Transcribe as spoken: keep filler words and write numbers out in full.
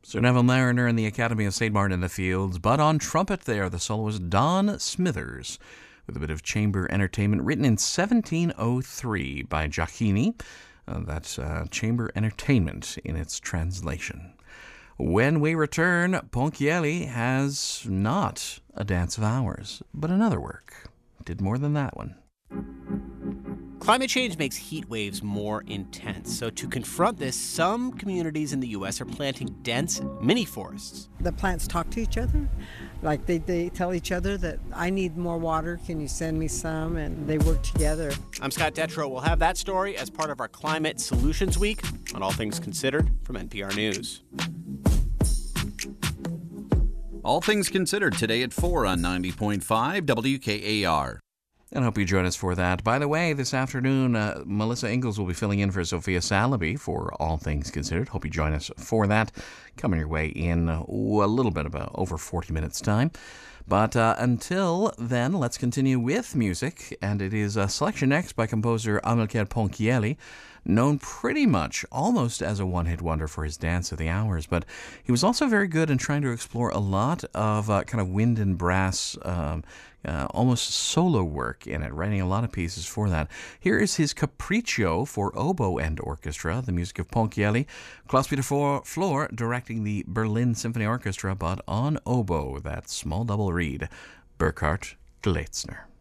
Sir Neville Mariner and the Academy of Saint Martin in the Fields, but on trumpet there, the soloist Don Smithers, with a bit of chamber entertainment written in seventeen oh three by Giacchini. Uh, that's uh, chamber entertainment in its translation. When we return, Ponchielli has not a Dance of Hours, but another work. Did more than that one. Climate change makes heat waves more intense. So to confront this, some communities in the U S are planting dense mini-forests. The plants talk to each other. Like they, they tell each other that I need more water, can you send me some? And they work together. I'm Scott Detrow. We'll have that story as part of our Climate Solutions Week on All Things Considered from N P R News. All Things Considered today at four on ninety point five W K A R. And I hope you join us for that. By the way, this afternoon, uh, Melissa Ingalls will be filling in for Sophia Salaby for All Things Considered. Hope you join us for that. Coming your way in uh, a little bit about over forty minutes' time. But uh, until then, let's continue with music. And it is a selection next by composer Amilcare Ponchielli, known pretty much almost as a one-hit wonder for his Dance of the Hours. But he was also very good in trying to explore a lot of uh, kind of wind and brass, um, uh, almost solo work in it, writing a lot of pieces for that. Here is his Capriccio for oboe and orchestra, the music of Ponchielli. Klaus-Peter Flohr directing the Berlin Symphony Orchestra, but on oboe, that small double reed, Burkhard Gleitzner.